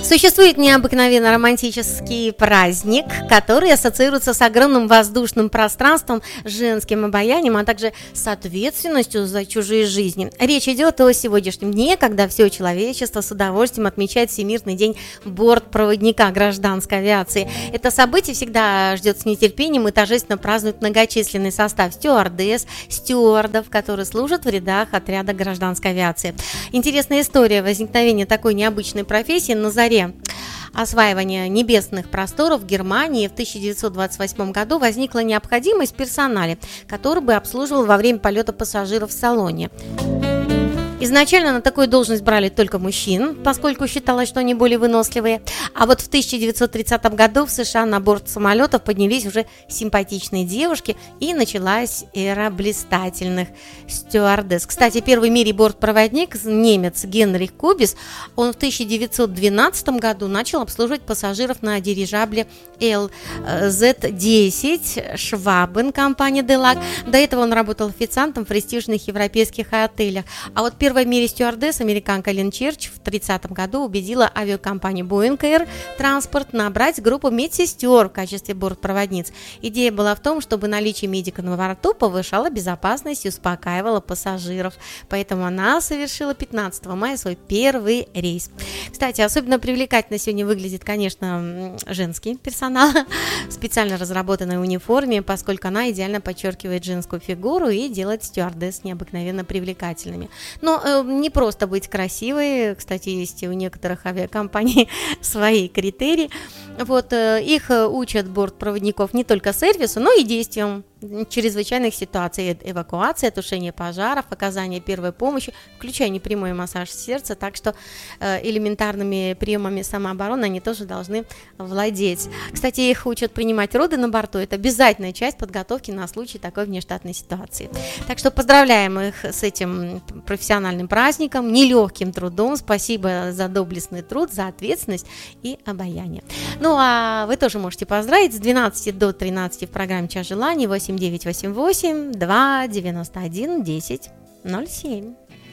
Существует необыкновенно романтический праздник, который ассоциируется с огромным воздушным пространством, женским обаянием, а также с ответственностью за чужие жизни. Речь идет о сегодняшнем дне, когда все человечество с удовольствием отмечает Всемирный день бортпроводника гражданской авиации. Это событие всегда ждет с нетерпением и торжественно празднует многочисленный состав стюардесс, стюардов, которые служат в рядах отряда гражданской авиации. Интересная история возникновения такой необычной профессии на заре осваивания небесных просторов в Германии в 1928 году возникла необходимость в персонале, который бы обслуживал во время полета пассажиров в салоне. Изначально на такую должность брали только мужчин, поскольку считалось, что они более выносливые. А вот в 1930 году в США на борт самолетов поднялись уже симпатичные девушки, и началась эра блистательных стюардесс. Кстати, первый в мире бортпроводник, немец Генрих Кубис, он в 1912 году начал обслуживать пассажиров на дирижабле LZ-10 Швабен компании Делак. До этого он работал официантом в престижных европейских отелях. А вот первая в мире стюардесс, американка Лин Черч, в 30 году убедила авиакомпанию Boeing Air Transport набрать группу медсестер в качестве бортпроводниц. Идея была в том, чтобы наличие медика на борту повышало безопасность и успокаивало пассажиров. Поэтому она совершила 15 мая свой первый рейс. Кстати, особенно привлекательно сегодня выглядит, конечно, женский персонал в специально разработанной униформе, поскольку она идеально подчеркивает женскую фигуру и делает стюардесс необыкновенно привлекательными. Но не просто быть красивой, кстати, есть у некоторых авиакомпаний свои критерии. Вот, их учат бортпроводников не только сервису, но и действиям чрезвычайных ситуаций: эвакуация, тушение пожаров, оказание первой помощи, включая непрямой массаж сердца, так что элементарными приемами самообороны они тоже должны владеть. Кстати, их учат принимать роды на борту, это обязательная часть подготовки на случай такой внештатной ситуации. Так что поздравляем их с этим профессиональным праздником, нелегким трудом, спасибо за доблестный труд, за ответственность и обаяние. Ну а вы тоже можете поздравить с 12 до 13 в программе «Час желаний» 8988 291 10 07.